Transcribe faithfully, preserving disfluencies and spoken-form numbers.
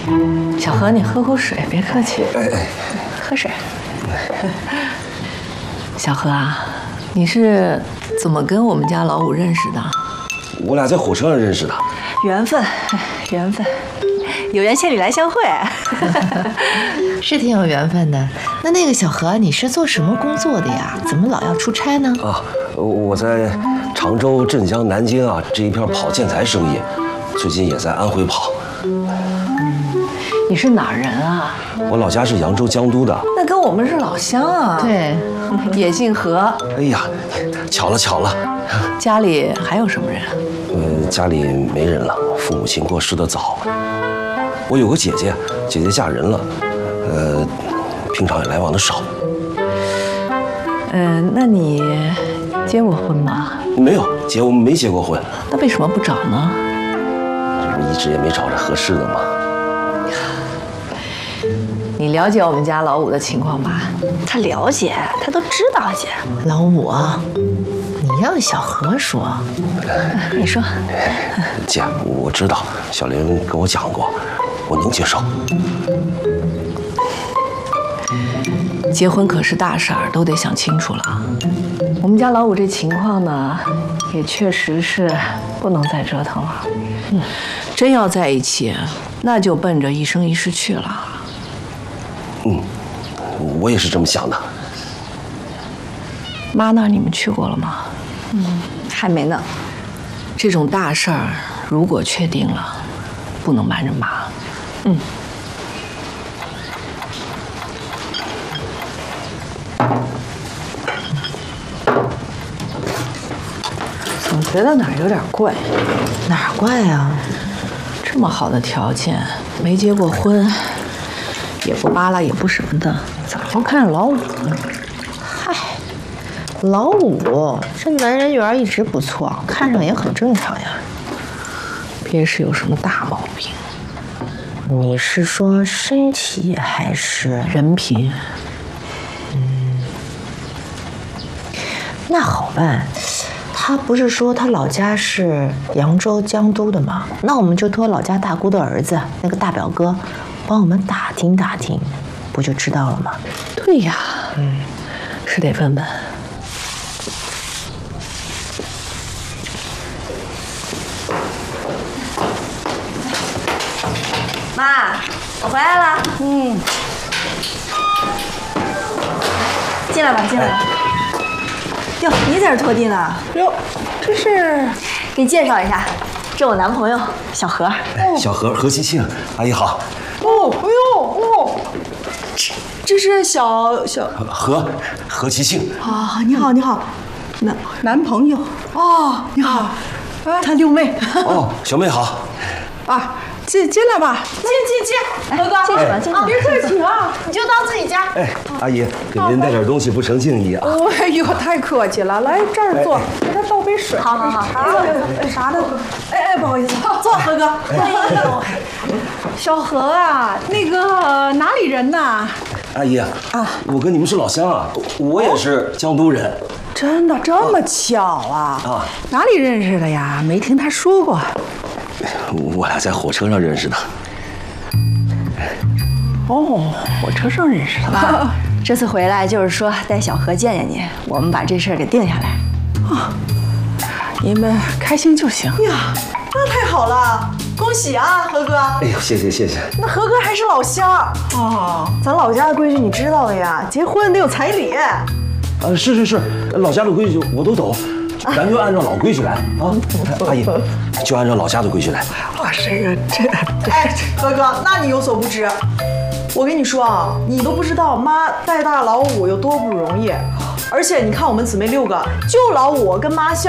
小何，你喝口水，别客气。 哎哎， 喝水。小何啊，你是怎么跟我们家老五认识的？ 我俩在火车上认识的。 缘分，缘分，有缘千里来相会。 是挺有缘分的。那那个小何，你是做什么工作的呀？怎么老要出差呢？ 啊，我在常州、镇江、南京啊这一片跑建材生意，最近也在安徽跑。 你是哪儿人啊？ 我老家是扬州江都的。 那跟我们是老乡啊。 对， 也姓何。 哎呀，巧了巧了。 家里还有什么人？ 呃，家里没人了，父母亲过世的早。我有个姐姐，姐姐嫁人了，呃，平常也来往的少。 嗯、呃，那你结过婚吗？ 没有，姐，我没结过婚。 那为什么不找呢？ 这不一直也没找着合适的吗？ 你了解我们家老五的情况吧？ 他了解，他都知道姐。 老五，你让小何说。 你说。 姐，我知道，小玲跟我讲过，我能接受。 结婚可是大事儿，都得想清楚了。我们家老五这情况呢，也确实是不能再折腾了。嗯，真要在一起，那就奔着一生一世去了。 嗯，我也是这么想的。 妈那儿你们去过了吗？ 嗯，还没呢。 这种大事儿，如果确定了，不能瞒着妈。嗯。总觉得哪儿有点怪。 哪儿怪啊？ 这么好的条件，没结过婚，也不扒拉，也不什么的，咋就看上老五了？ 嗨，老五这男人缘一直不错，看上也很正常呀。 别是有什么大毛病？ 你是说身体还是人品？ 嗯，那好办。他不是说他老家是扬州江都的吗？那我们就托老家大姑的儿子，那个大表哥，帮我们打听打听，不就知道了吗？ 对呀，嗯，是得问问。 妈，我回来了。嗯，进来吧，进来吧。哟，你在这拖地呢？ 哟，这是给你介绍一下，这我男朋友小何。 哎，小何何其庆，阿姨好。 哦，哎呦哦，这这是小小何何其庆。 啊，你好你好，男男朋友哦，你好，啊，他六妹。 哦，小妹好。 啊，进进来吧，进进进，哥哥， 进去吧，进去吧。 别客气啊，你就当自己家。 哎，阿姨给您带点东西不成敬意啊。 哎呦，太客气了，来这儿坐，给他倒杯水。 好好好， 茶啥的。哎哎，不好意思，坐，何哥。哎呦，小何啊，那个哪里人呐？ 阿姨啊，我跟你们是老乡啊，我也是江都人。 真的这么巧啊？ 啊， 哪里认识的呀？没听他说过。 我俩在火车上认识的。 哦，火车上认识的。 妈，这次回来就是说带小何见见你，我们把这事儿给定下来。 啊，你们开心就行。呀，那太好了，恭喜啊，何哥！ 哎呦，谢谢谢谢。 那何哥还是老乡哦，咱老家的规矩你知道的呀，结婚得有彩礼。 啊，是是是，老家的规矩我都懂，咱就按照老规矩来啊。阿姨，就按照老家的规矩来。 哇，这个这，哎，何哥，那你有所不知，我跟你说啊，你都不知道妈带大老五有多不容易，而且你看我们姊妹六个，就老五跟妈姓。